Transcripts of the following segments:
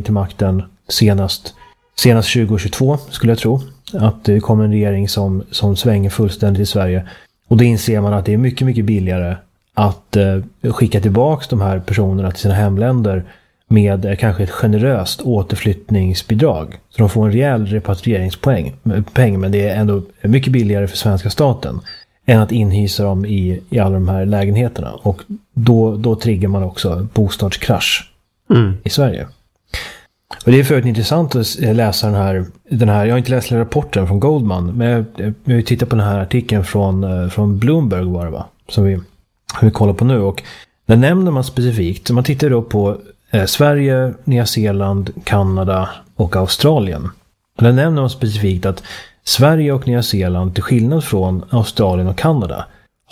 till makten senast 2022 skulle jag tro. Att det kommer en regering som svänger fullständigt i Sverige. Och då inser man att det är mycket, mycket billigare att skicka tillbaka de här personerna till sina hemländer med kanske ett generöst återflyttningsbidrag. Så de får en rejäl repatrieringspoäng, men det är ändå mycket billigare för svenska staten än att inhysa dem i alla de här lägenheterna. Och då triggar man också bostadskrasch i Sverige. Och det är för intressant att läsa den här, jag har inte läst rapporten från Goldman, men jag tittar på den här artikeln från Bloomberg var det, va? Som vi kollar på nu, och där nämner man specifikt, så man tittar då på Sverige, Nya Zeeland, Kanada och Australien. Och där nämner man specifikt att Sverige och Nya Zeeland, till skillnad från Australien och Kanada,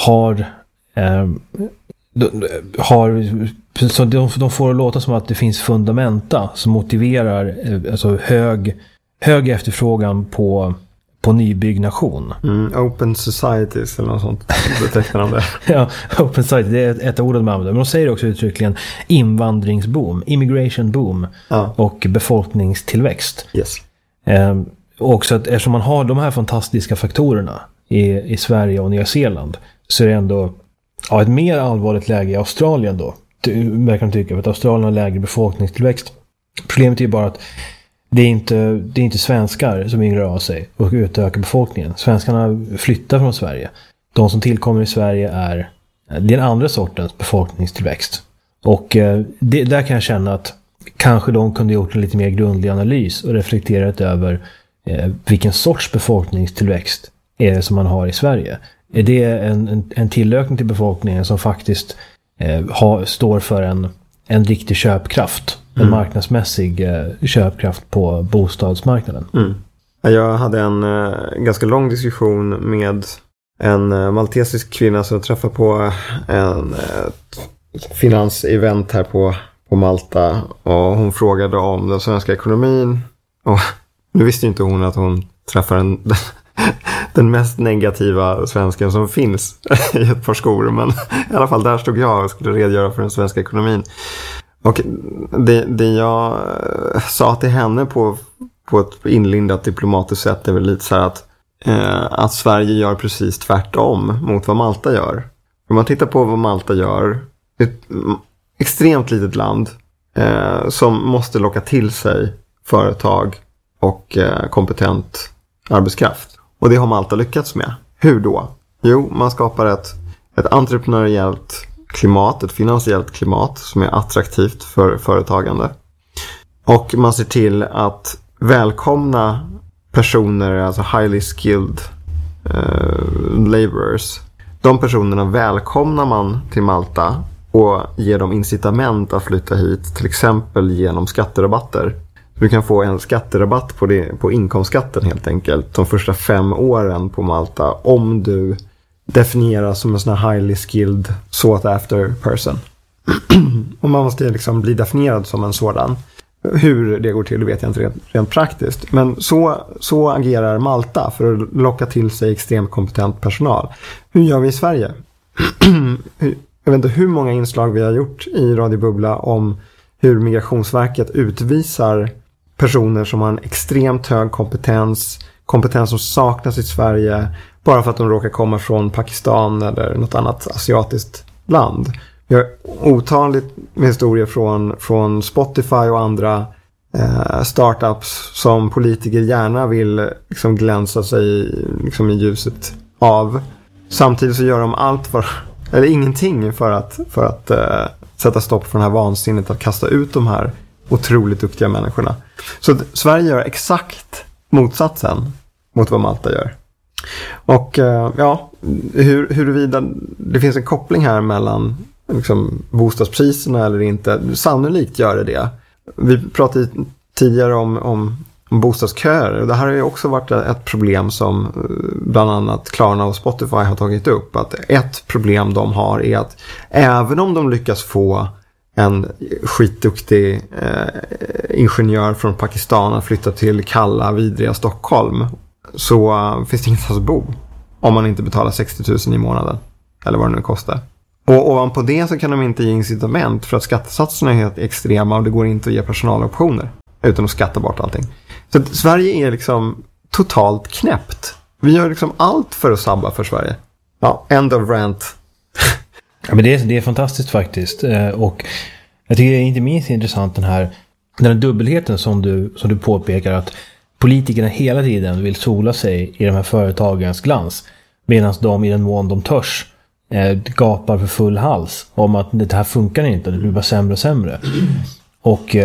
så de får det låta som att det finns fundamenta som motiverar alltså hög efterfrågan på nybyggnation. Open societies eller något sånt betecknar de det. Ja, open society, det är ett ord de använder. Men de säger också uttryckligen invandringsboom, immigration boom och befolkningstillväxt. Yes. Och så att eftersom man har de här fantastiska faktorerna i Sverige och Nya Zeeland, så är det ändå ett mer allvarligt läge i Australien då. Man kan tycka att Australien har lägre befolkningstillväxt. Problemet är ju bara att det är inte svenskar som yngrar av sig och utökar befolkningen. Svenskarna flyttar från Sverige. De som tillkommer i Sverige är den andra sortens befolkningstillväxt. Och där kan jag känna att kanske de kunde gjort en lite mer grundlig analys och reflekterat över vilken sorts befolkningstillväxt är det som man har i Sverige. Är det en tillökning till befolkningen som faktiskt står för en riktig köpkraft? En marknadsmässig köpkraft på bostadsmarknaden. Jag hade en ganska lång diskussion med en maltesisk kvinna som jag träffade på en finansevent här på Malta, och hon frågade om den svenska ekonomin, och nu visste inte hon att hon träffar den mest negativa svensken som finns i ett par skor, men i alla fall där stod jag och skulle redogöra för den svenska ekonomin. Och det jag sa till henne på ett inlindat diplomatiskt sätt är väl lite så här att Sverige gör precis tvärtom mot vad Malta gör. Om man tittar på vad Malta gör, ett extremt litet land som måste locka till sig företag och kompetent arbetskraft. Och det har Malta lyckats med. Hur då? Jo, man skapar ett entreprenöriellt klimat, ett finansiellt klimat som är attraktivt för företagande. Och man ser till att välkomna personer, alltså highly skilled laborers. De personerna välkomnar man till Malta och ger dem incitament att flytta hit, till exempel genom skatterabatter. Du kan få en skatterabatt på inkomstskatten helt enkelt de första 5 åren på Malta om du definieras som en sån här highly skilled sought after person. Och man måste liksom bli definierad som en sådan. Hur det går till vet jag inte rent praktiskt. Men så agerar Malta för att locka till sig extremt kompetent personal. Hur gör vi i Sverige? Jag vet inte hur många inslag vi har gjort i Radio Bubbla om hur Migrationsverket utvisar personer som har en extremt hög kompetens som saknas i Sverige bara för att de råkar komma från Pakistan eller något annat asiatiskt land. Vi har otaligt med historier från Spotify och andra startups som politiker gärna vill liksom glänsa sig liksom i ljuset av. Samtidigt så gör de ingenting för att sätta stopp för den här vansinnet att kasta ut de här otroligt duktiga människorna. Så Sverige gör exakt motsatsen mot vad Malta gör. Och huruvida det finns en koppling här mellan liksom, bostadspriserna eller inte, sannolikt gör det. Vi pratade tidigare om bostadsköer. Det här har ju också varit ett problem som bland annat Klarna och Spotify har tagit upp. Att ett problem de har är att även om de lyckas få en skitduktig ingenjör från Pakistan att flytta till kalla, vidriga Stockholm, så finns det ingenstans att bo om man inte betalar 60 000 i månaden eller vad det nu kostar. Och ovanpå det så kan de inte ge incitament för att skattesatserna är helt extrema och det går inte att ge personaloptioner. utan att skatta bort allting. Så att Sverige är liksom totalt knäppt. Vi gör liksom allt för att sabba för Sverige. Ja, end of rant. Ja, men det är fantastiskt faktiskt. Och jag tycker det är inte minst intressant den här dubbelheten som du påpekar, att politikerna hela tiden vill sola sig i de här företagens glans, medan de i den mån de törs gapar för full hals om att det här funkar inte, det blir bara sämre och sämre. Och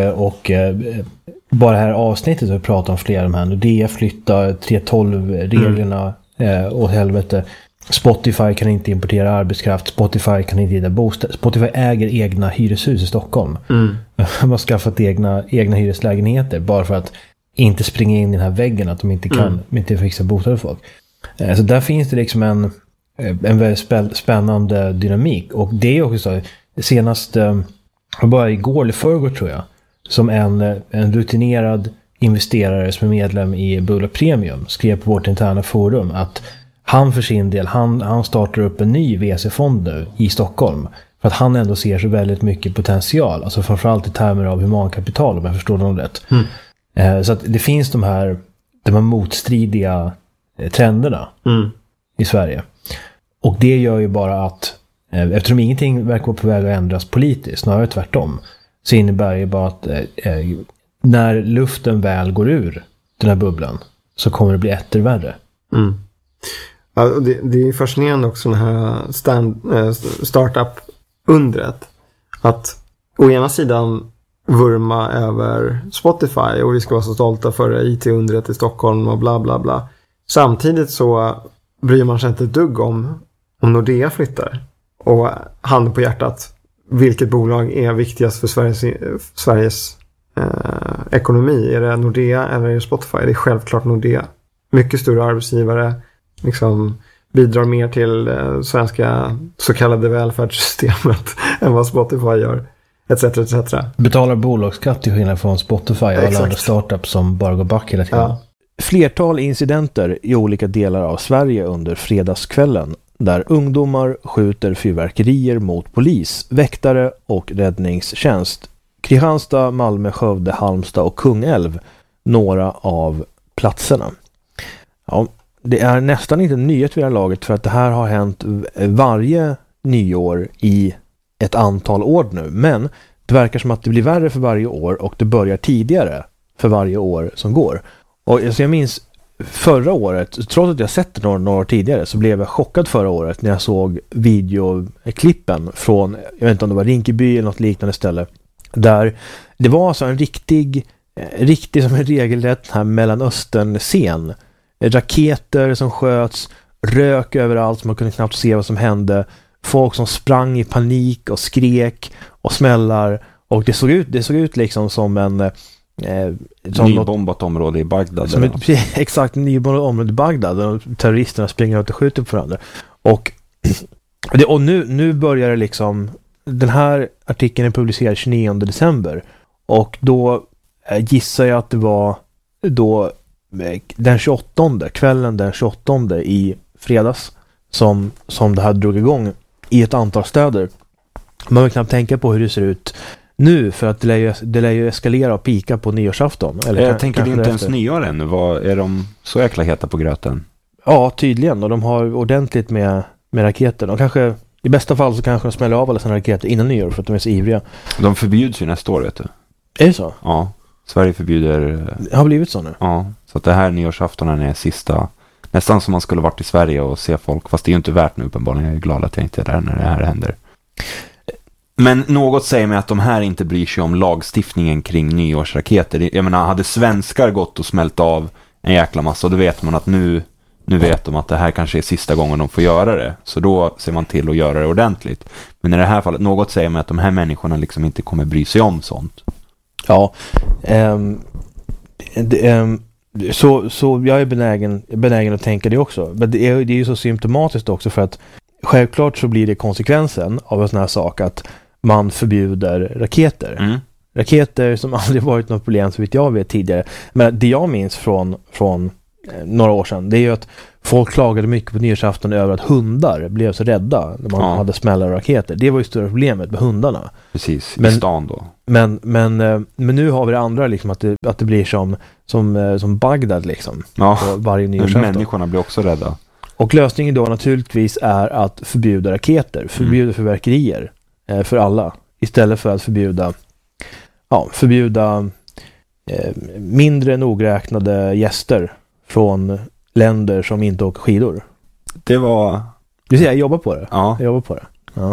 bara det här avsnittet vi pratar om flera av de här, Nordea flyttar 3.12-reglerna åt helvete. Spotify kan inte importera arbetskraft, Spotify kan inte ge bostad. Spotify äger egna hyreshus i Stockholm. De har skaffat egna hyreslägenheter bara för att inte springa in i den här väggen, att de inte kan inte fixa bostad för folk. Så där finns det liksom en väldigt spännande dynamik. Och det är också så, senast bara igår eller förrgår tror jag, som en rutinerad investerare som är medlem i Bulla Premium skrev på vårt interna forum att han för sin del, han startar upp en ny VC-fond nu i Stockholm. För att han ändå ser så väldigt mycket potential. Alltså framförallt i termer av humankapital, om jag förstår det rätt. Så att det finns de här motstridiga trenderna i Sverige. Och det gör ju bara att, eftersom ingenting verkar vara på väg att ändras politiskt, snarare tvärtom, så innebär det bara att när luften väl går ur den här bubblan så kommer det bli etter värre. Ja, det är fascinerande också den här startup-undret. Att å ena sidan vurma över Spotify och vi ska vara så stolta för IT-undret i Stockholm och bla bla bla. Samtidigt så bryr man sig inte ett dugg om Nordea flyttar. Och handen på hjärtat, vilket bolag är viktigast för Sveriges ekonomi? Är det Nordea eller är det Spotify? Det är självklart Nordea. Mycket större arbetsgivare, liksom bidrar mer till svenska så kallade välfärdssystemet än vad Spotify gör, etc. etc. Betalar bolagsskatt till skillnad från Spotify och alla andra startups som bara går back hela tiden. Ja. Flertal incidenter i olika delar av Sverige under fredagskvällen där ungdomar skjuter fyrverkerier mot polis, väktare och räddningstjänst. Kristianstad, Malmö, Skövde, Halmstad och Kungälv, några av platserna. Ja, det är nästan inte en nyhet vid det här laget, för att det här har hänt varje nyår i ett antal år nu. Men det verkar som att det blir värre för varje år och det börjar tidigare för varje år som går. Och jag minns förra året, trots att jag sett det några år tidigare, så blev jag chockad förra året när jag såg videoklippen från, jag vet inte om det var Rinkeby eller något liknande ställe, där det var alltså en riktig som en regelrätt här Mellanöstern-scen. Raketer som sköts, rök överallt, man kunde knappt se vad som hände. Folk som sprang i panik och skrek och smällar. Och det såg ut liksom som en nybombat område i Bagdad. Exakt, nybombat område i Bagdad. Och terroristerna springer ut och skjuter på varandra. Och nu börjar det liksom. Den här artikeln är publicerad 29 december. Och då gissar jag att det var då den 28, kvällen den 28 i fredags som det här drog igång i ett antal städer. Man vill knappt tänka på hur det ser ut nu, för att det lär ju eskalera och pika på nyårsafton. Eller jag tänker det är inte ens nyår ännu. Är de så jäkla heta på gröten? Ja, tydligen. Och de har ordentligt med raketer. De kanske, i bästa fall så kanske de smäller av alla sina raketer innan nyår för att de är så ivriga. De förbjuds ju nästa år, vet du. Är det så? Ja, Sverige förbjuder. Det har blivit så nu? Ja, så att det här nyårsaftonen är sista. Nästan som man skulle varit i Sverige och se folk. Fast det är ju inte värt nu uppenbarligen. Jag är glad att jag inte är där när det här händer. Men något säger mig att de här inte bryr sig om lagstiftningen kring nyårsraketer. Jag menar, hade svenskar gått och smält av en jäkla massa, då vet man att nu vet de att det här kanske är sista gången de får göra det. Så då ser man till att göra det ordentligt. Men i det här fallet, något säger mig att de här människorna liksom inte kommer bry sig om sånt. Ja, så jag är benägen att tänka det också. Men det är ju så symptomatiskt också, för att självklart så blir det konsekvensen av en sån här sak att man förbjuder raketer. Raketer som aldrig varit något problem så vitt jag vet tidigare. Men det jag minns från några år sedan, det är ju att folk klagade mycket på nyårsafton över att hundar blev så rädda när man hade smällare och raketer. Det var ju större problemet med hundarna. Precis, i stan då. Men nu har vi det andra liksom, att det blir som Bagdad liksom. Ja, på varje nyårsafton. människorna blir också rädda. Och lösningen då naturligtvis är att förbjuda raketer, förbjuda fyrverkerier för alla. Istället för att förbjuda mindre nogräknade gäster från länder som inte åker skidor. Det var... Du ser, jag jobbar på det. Ja. Jag jobbar på det. Ja.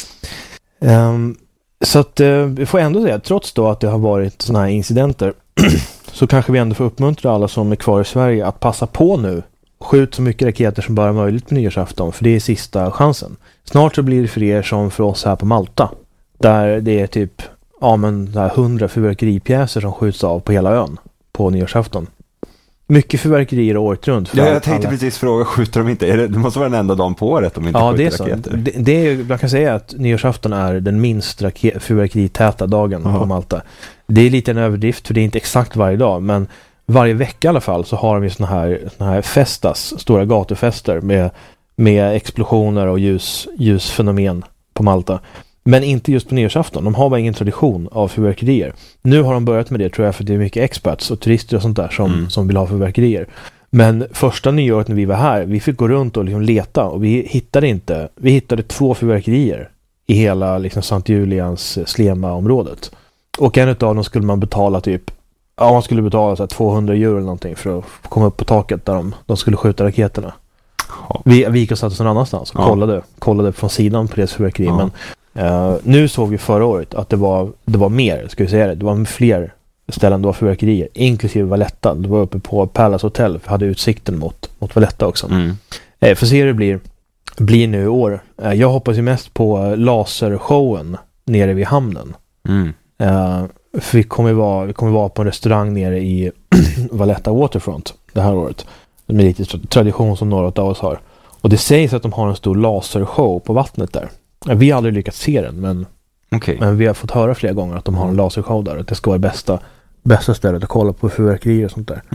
Så att vi får ändå säga, trots då att det har varit såna här incidenter så kanske vi ändå får uppmuntra alla som är kvar i Sverige att passa på nu. Skjut så mycket raketer som bara möjligt på nyårsafton, för det är sista chansen. Snart så blir det för er som för oss här på Malta, där det är typ 100 fyrverkeripjäser som skjuts av på hela ön på nyårsafton. Mycket fyrverkerier året runt. Ja, jag tänkte precis fråga, skjuter de inte? Det måste vara den enda dagen på året om inte skjuter raketer. Ja, det är, man kan säga att nyårsafton är den minst fyrverkeritäta dagen på Malta. Det är lite en överdrift, för det är inte exakt varje dag, men varje vecka i alla fall så har de ju såna här festas, stora gatufester med explosioner och ljusfenomen på Malta. Men inte just på nyårsafton. De har bara ingen tradition av fyrverkerier. Nu har de börjat med det, tror jag, för det är mycket expats och turister och sånt där som vill ha fyrverkerier. Men första nyåret när vi var här, vi fick gå runt och liksom leta, och vi hittade 2 fyrverkerier i hela liksom Sankt Julians Slema-området. Och en av dem skulle man betala man skulle betala så här 200 euro eller någonting för att komma upp på taket där de skulle skjuta raketerna. Ja. Vi gick och satt oss någon annanstans och kollade från sidan på deras fyrverkeri. Men nu såg vi förra året att det var mer, ska vi säga det. Det var fler ställen det var fyrverkerier, inklusive Valletta. Det var uppe på Palace Hotel, för hade utsikten mot Valletta också. För se hur det blir nu i år. Jag hoppas ju mest på lasershowen nere vid hamnen. För vi kommer vara på en restaurang nere i Valletta Waterfront det här året. Med lite tradition som några av oss har. Och det sägs att de har en stor lasershow på vattnet där. Vi har aldrig lyckats se den, men vi har fått höra flera gånger att de har en lasershow där. Att det ska vara bästa stället att kolla på fyrverkerier och sånt där.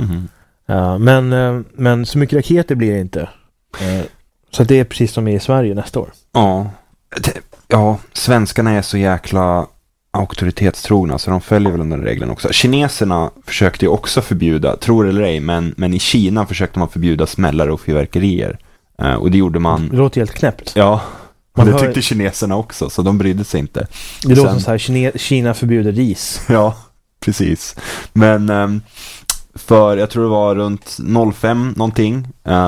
Men så mycket raketer blir det inte. Så det är precis som i Sverige nästa år. Ja, svenskarna är så jäkla auktoritetstrogna, så de följer väl den regeln också. Kineserna försökte ju också förbjuda, tror eller ej, men i Kina försökte man förbjuda smällare och fyrverkerier. Och det gjorde man... Det låter helt knäppt. Ja, och det tyckte kineserna också, så de brydde sig inte. Det låter så här, Kina förbjuder ris. Ja, precis. Men för, jag tror det var runt 05 någonting,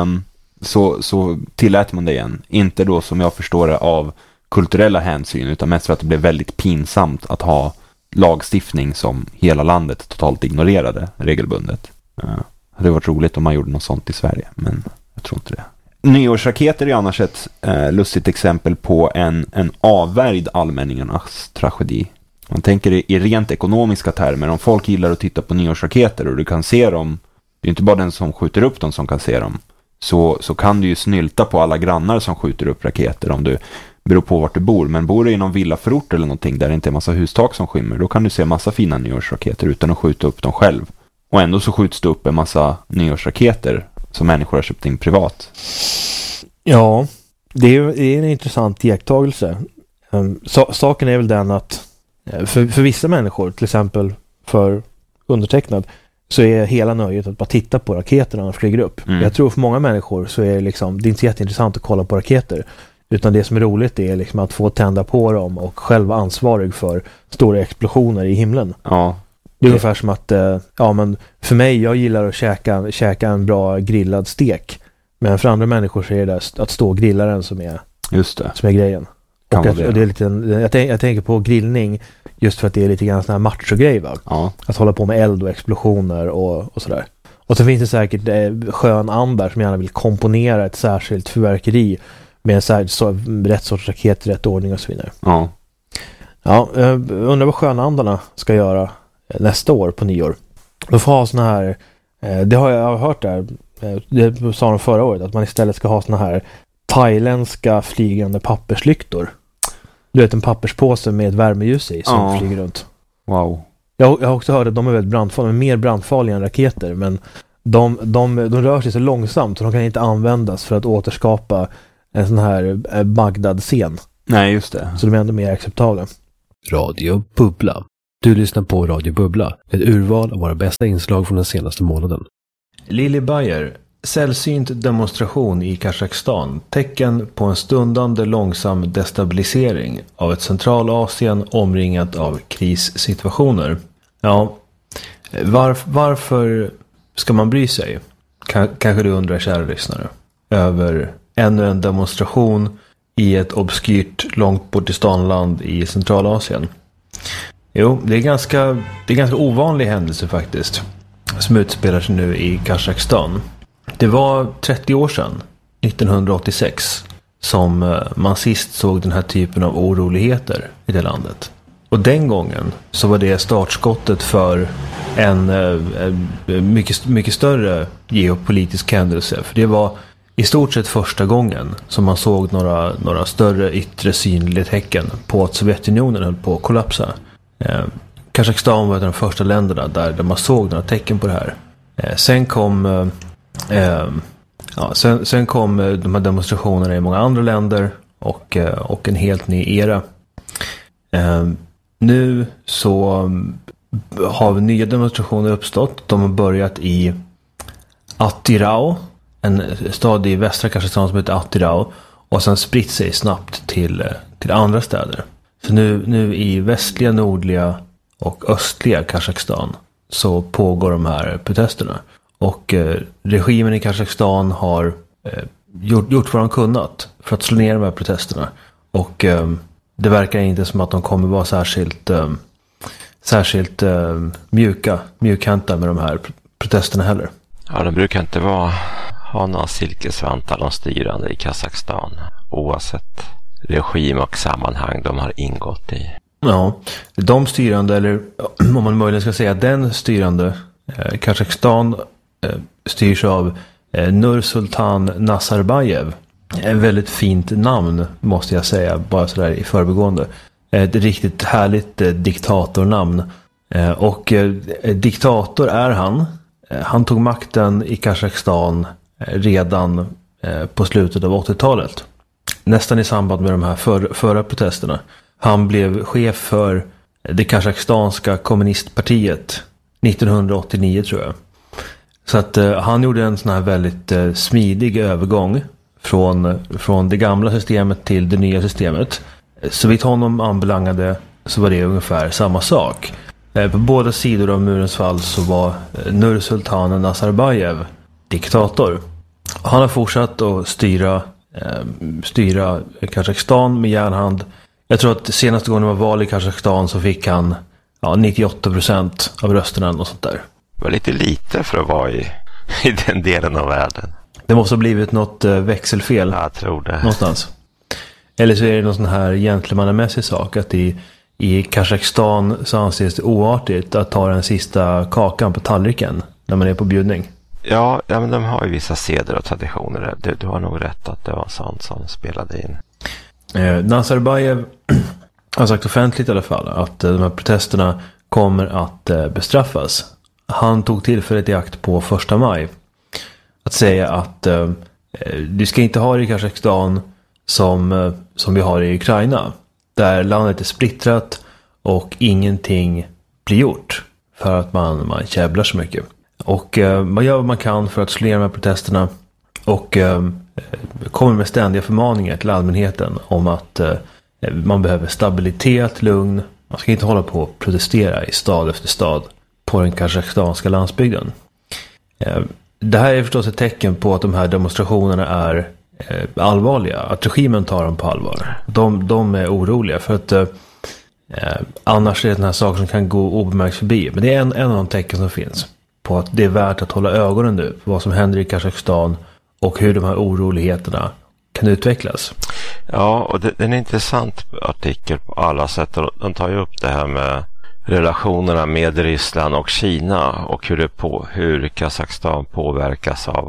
så tillät man det igen. Inte då, som jag förstår det, av kulturella hänsyn, utan mest för att det blev väldigt pinsamt att ha lagstiftning som hela landet totalt ignorerade regelbundet. Det hade varit roligt om man gjorde något sånt i Sverige, men jag tror inte det. Nyårsraketer är annars ett lustigt exempel på en avvärjd allmänningarnas tragedi. Man tänker i rent ekonomiska termer, om folk gillar att titta på nyårsraketer och du kan se dem, det är inte bara den som skjuter upp dem som kan se dem, så kan du ju snylta på alla grannar som skjuter upp raketer, om du beror på vart du bor. Men bor du i någon villaförort eller någonting där det inte är massa hustak som skymmer, då kan du se massa fina nyårsraketer utan att skjuta upp dem själv. Och ändå så skjuts det upp en massa nyårsraketer som människor har köpt in privat. Ja, det är en intressant iakttagelse. Saken är väl den att för vissa människor, till exempel för undertecknad, så är hela nöjet att bara titta på raketerna när de flyger upp. Jag tror för många människor så är det är inte jätteintressant att kolla på raketer. Utan det som är roligt är att få tända på dem och själv vara ansvarig för stora explosioner i himlen. Ja. Det är ungefär som att, men för mig, jag gillar att käka en bra grillad stek. Men för andra människor så är det att stå och grilla den som är grejen. Och det är lite, jag tänker på grillning just för att det är lite grann sån här macho-grej, va? Ja. Att hålla på med eld och explosioner och sådär. Och så finns det säkert skön andar som gärna vill komponera ett särskilt fyrverkeri med en rätt sorts raket, rätt ordning och så vidare. Ja. Ja, undrar vad skönandarna ska göra nästa år på nyår. De får ha såna här, det har jag hört där, det sa de förra året, att man istället ska ha såna här thailändska flygande papperslyktor. Du vet, en papperspåse med ett värmeljus i som flyger runt. Wow. Jag har också hört att de är väldigt brandfarliga, mer brandfarliga än raketer, men de rör sig så långsamt så de kan inte användas för att återskapa en sån här Bagdad-scen. Nej, just det. Så de är ändå mer acceptabla. Radio Bubbla. Du lyssnar på Radio Bubbla, ett urval av våra bästa inslag från den senaste månaden. Lili Bayer, sällsynt demonstration i Kazakstan, tecken på en stundande långsam destabilisering av ett Centralasien omringat av krissituationer. Ja, varför ska man bry sig? Kanske du undrar, kära lyssnare, över ännu en demonstration i ett obskyrt långt bort i stanland i Centralasien. Jo, det är ganska ovanlig händelse faktiskt, som utspelar sig nu i Kazakstan. Det var 30 år sedan, 1986, som man sist såg den här typen av oroligheter i det landet. Och den gången så var det startskottet för en mycket större geopolitisk händelse. För det var i stort sett första gången som man såg några större yttre synliga tecken på att Sovjetunionen höll på att kollapsa. Kazakstan var ett av de första länderna där man såg några tecken på det här. Sen kom de här demonstrationerna i många andra länder och en helt ny era. Nu så har nya demonstrationer uppstått. De har börjat i Atyrau, en stad i västra Kazakstan som heter Atyrau, och sen spritt sig snabbt till andra städer. Så nu i västliga, nordliga och östliga Kazakstan så pågår de här protesterna. Och regimen i Kazakstan har gjort vad de kunnat för att slå ner de här protesterna. Och det verkar inte som att de kommer vara särskilt mjukhänta med de här protesterna heller. Ja, de brukar inte ha några silkesvantar de styrande i Kazakstan, oavsett regim och sammanhang de har ingått i. Ja, de styrande, eller om man möjligen ska säga den styrande, Kazakstan styrs av Nursultan Nazarbayev. En väldigt fint namn, måste jag säga, bara sådär i förbigående. Ett riktigt härligt diktatornamn. Och diktator är han. Han tog makten i Kazakstan redan på slutet av 80-talet. Nästan i samband med de här förra protesterna. Han blev chef för det kazakstanska kommunistpartiet 1989, tror jag. Så att han gjorde en sån här väldigt smidig övergång från det gamla systemet till det nya systemet. Så vitt honom anbelangade så var det ungefär samma sak. På båda sidor av murens fall så var Nursultan Nazarbayev diktator. Han har fortsatt att styra Kazakstan med järnhand. Jag tror att senaste gången det var val i Kazakstan så fick han 98% av rösterna och sånt där. Det var lite för att vara i den delen av världen. Det måste ha blivit något växelfel. Jag tror det. Någonstans. Eller så är det någon sån här gentlemannamässig sak att i Kazakstan så anses det oartigt att ta den sista kakan på tallriken när man är på bjudning. Ja, men de har ju vissa seder och traditioner. Du har nog rätt att det var sånt som spelade in. Nazarbayev har sagt offentligt i alla fall att de här protesterna kommer att bestraffas. Han tog tillfället i akt på 1 maj att säga att du ska inte ha det i Kazakstan som vi har i Ukraina, där landet är splittrat och ingenting blir gjort för att man käbblar så mycket. Och man gör vad man kan för att slå ner de här protesterna och kommer med ständiga förmaningar till allmänheten om att man behöver stabilitet, lugn. Man ska inte hålla på att protestera i stad efter stad på den kazakstanska landsbygden. Det här är förstås ett tecken på att de här demonstrationerna är allvarliga. Att regimen tar dem på allvar. De är oroliga för att annars är det den här saken som kan gå obemärkt förbi. Men det är en av de tecken som finns på att det är värt att hålla ögonen nu på vad som händer i Kazakstan och hur de här oroligheterna kan utvecklas. Ja, och det är en intressant artikel på alla sätt. De tar ju upp det här med relationerna med Ryssland och Kina och hur Kazakstan påverkas av att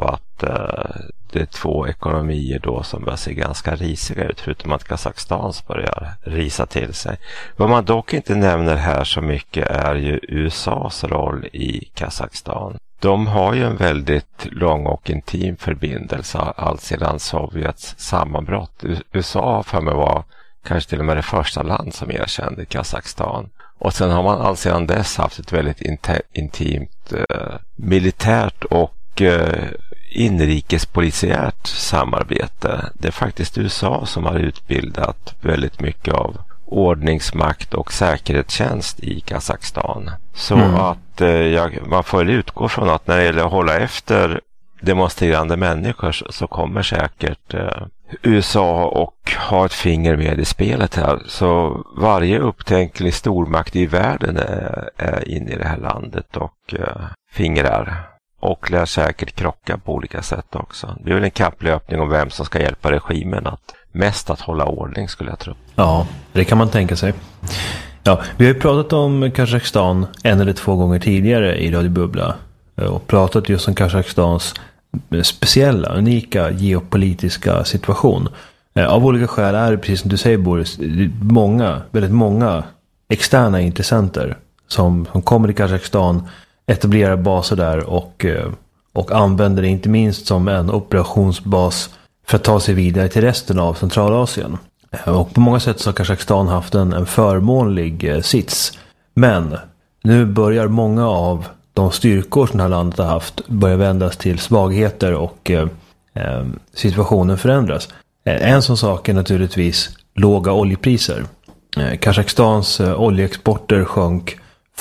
det är två ekonomier då som börjar se ganska risiga ut, förutom att Kazakstans börjar risa till sig. Vad man dock inte nämner här så mycket är ju USAs roll i Kazakstan. De har ju en väldigt lång och intim förbindelse allt sedan Sovjets sammanbrott. USA har för mig var kanske till och med det första land som erkände Kazakstan. Och sen har man allt sedan dess haft ett väldigt intimt militärt och inrikespolisiärt samarbete. Det är faktiskt USA som har utbildat väldigt mycket av ordningsmakt och säkerhetstjänst i Kazakstan. Så att man får utgå från att när det gäller att hålla efter demonstrerande människor så kommer säkert USA och ha ett finger med i spelet här. Så varje upptänklig stormakt i världen är inne i det här landet och fingrar. Och lär säkert krocka på olika sätt också. Det är väl en kapplöpning om vem som ska hjälpa regimen att hålla ordning, skulle jag tro. Ja, det kan man tänka sig. Ja, vi har ju pratat om Kazakstan 1 eller 2 gånger tidigare i Radio Bubbla. Och pratat just om Kazakstans speciella, unika geopolitiska situation. Av olika skäl är det, precis som du säger Boris, väldigt många externa intressenter som kommer till Kazakstan, etablerar baser där och använder det inte minst som en operationsbas för att ta sig vidare till resten av Centralasien. Och på många sätt så har Kazakstan haft en förmånlig sits. Men nu börjar många av de styrkor som det här landet har haft börja vändas till svagheter och situationen förändras. En sån sak är naturligtvis låga oljepriser. Kazakstans oljeexporter sjönk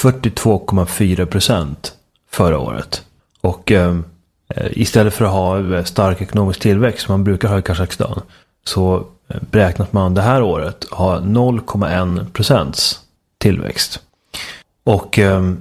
42,4% förra året. Och istället för att ha stark ekonomisk tillväxt som man brukar ha i Kazakstan, så beräknas man det här året ha 0,1% tillväxt. Och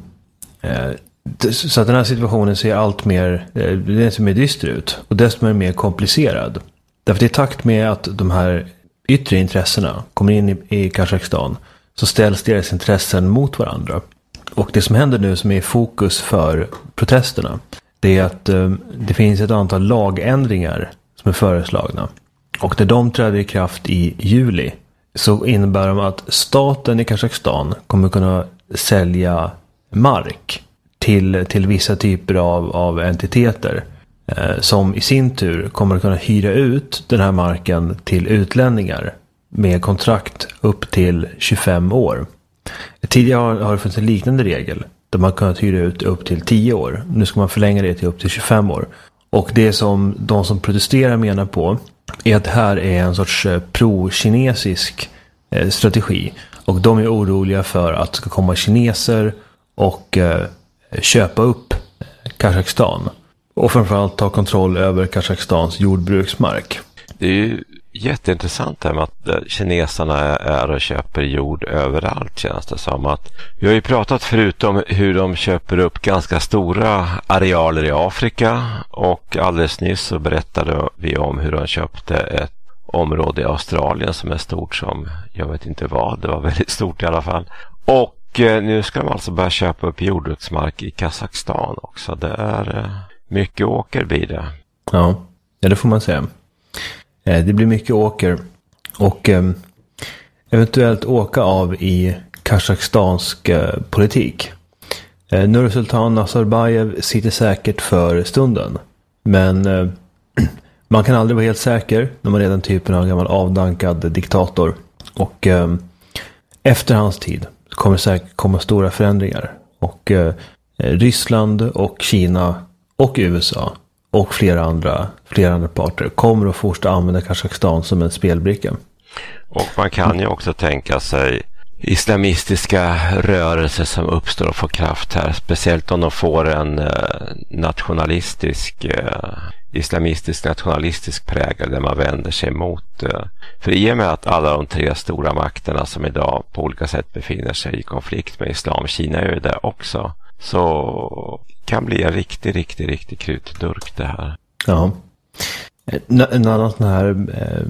så att den här situationen ser allt mer dyster ut och desto mer komplicerad. Därför i takt med att de här yttre intressena kommer in i Kazakstan så ställs deras intressen mot varandra. Och det som händer nu som är i fokus för protesterna, det är att det finns ett antal lagändringar som är föreslagna. Och när de träder i kraft i juli så innebär de att staten i Kazakstan kommer kunna sälja mark till vissa typer av entiteter som i sin tur kommer att kunna hyra ut den här marken till utlänningar med kontrakt upp till 25 år. Tidigare har det funnits en liknande regel där man kunnat hyra ut upp till 10 år. Nu ska man förlänga det till upp till 25 år. Och det som de som protesterar menar på är att det här är en sorts pro-kinesisk strategi. Och de är oroliga för att det ska komma kineser och köpa upp Kazakstan. Och framförallt ta kontroll över Kazakstans jordbruksmark. Det är ju jätteintressant det här med att kineserna är och köper jord överallt, känns det som. Att vi har ju pratat förut om hur de köper upp ganska stora arealer i Afrika, och alldeles nyss så berättade vi om hur de köpte ett område i Australien som är stort som, jag vet inte vad, det var väldigt stort i alla fall. Och nu ska de alltså börja köpa upp jordbruksmark i Kazakstan också. Det är mycket åker blir det. Ja, det får man säga. Det blir mycket åker och eventuellt åka av i kazakstansk politik. Nursultan Nazarbayev sitter säkert för stunden. Men man kan aldrig vara helt säker när man är den typen av gammal avdankad diktator. Och efter hans tid kommer säkert komma stora förändringar. Och Ryssland och Kina och USA och flera andra parter kommer att fortsätta använda Kazakstan som en spelbricka. Och man kan ju också tänka sig islamistiska rörelser som uppstår och får kraft här. Speciellt om de får en islamistisk nationalistisk prägel där man vänder sig mot. För i och med att alla de 3 stora makterna som idag på olika sätt befinner sig i konflikt med islam, Kina är ju där också, så kan bli en riktig krutdurk det här. Ja. En annan sån här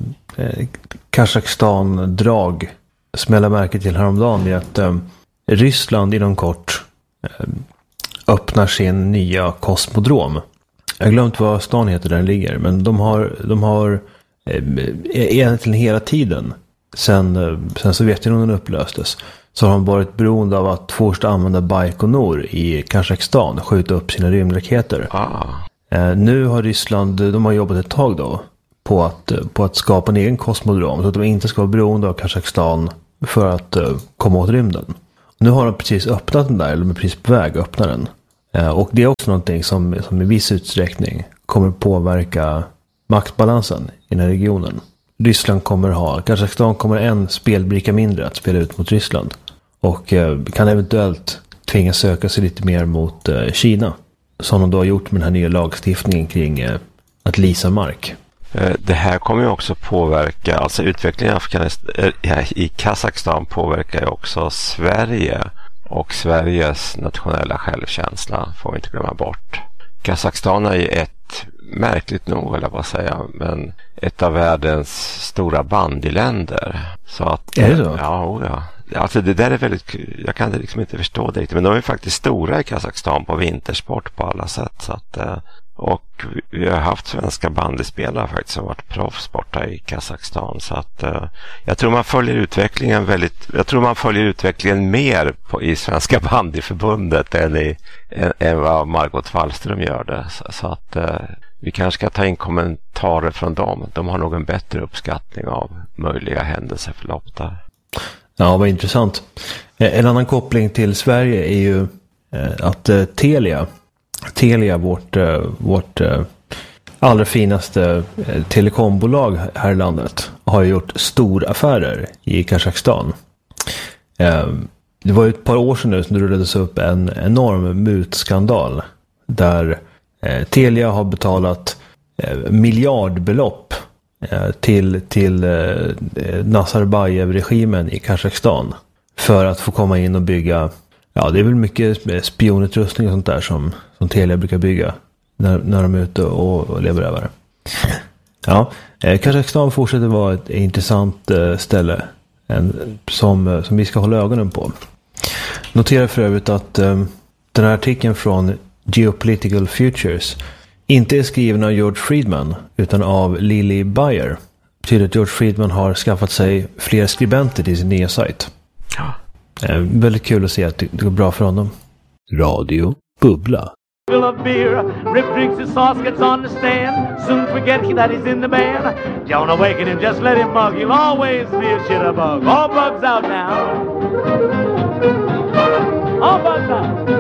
Kazakstan-drag smäller märke till häromdagen är att Ryssland inom kort öppnar sin nya kosmodrom. Jag har glömt vad stan heter där den ligger. Men de har egentligen hela tiden sen Sovjetunionen upplöstes så har de varit beroende av att först använda Baikonur i Kazakstan och skjuta upp sina rymdraketer. Nu har Ryssland, de har jobbat ett tag då på att skapa en egen kosmodrom så att de inte ska vara beroende av Kazakstan för att komma åt rymden. Nu har de precis öppnat den där, eller de är precis på väg att öppna den. Och det är också någonting som i viss utsträckning kommer påverka maktbalansen i den här regionen. Kazakstan kommer en spelbricka mindre att spela ut mot Ryssland. Och kan eventuellt tvingas söka sig lite mer mot Kina. Som de då har gjort med den här nya lagstiftningen kring att leasa mark. Det här kommer ju också påverka, alltså utvecklingen i Kazakstan påverkar ju också Sverige och Sveriges nationella självkänsla, får vi inte glömma bort. Kazakstan är ju märkligt nog, eller vad säga, men ett av världens stora bandyländer. Så att, är det så? Ja. Alltså det där är väldigt, jag kan liksom inte förstå det, men de är faktiskt stora i Kazakstan på vintersport på alla sätt. Så att, och vi har haft svenska bandyspelare faktiskt som varit proffs borta i Kazakstan. Så att jag tror man följer utvecklingen mer i Svenska bandyförbundet än vad Margot Wallström gör det. Så att vi kanske ska ta in kommentarer från dem. De har nog en bättre uppskattning av möjliga händelseförlopp där. Ja, vad intressant. En annan koppling till Sverige är ju att Telia, vårt allra finaste telekombolag här i landet, har gjort stora affärer i Kazakstan. Det var ju ett par år sedan nu som det rullades upp en enorm mutskandal där Telia har betalat miljardbelopp till Nazarbayev-regimen i Kazakstan för att få komma in och bygga, ja, det är väl mycket spionutrustning och sånt där som Telia brukar bygga när de är ute och lever över. Ja, Kazakstan fortsätter vara ett intressant ställe som vi ska hålla ögonen på. Notera för övrigt att den här artikeln från Geopolitical Futures inte är skriven av George Friedman utan av Lily Bayer. Det betyder att George Friedman har skaffat sig fler skribenter till sin nya sajt. Ja. Väldigt kul att se att det går bra för honom. Radio Bubbla. Fill of beer, Rip drinks his sauce, gets on the stand. Soon forget that he's in the band. Don't awaken him, just let him bug. He'll always be a shitterbug. All bugs out now. All bugs out.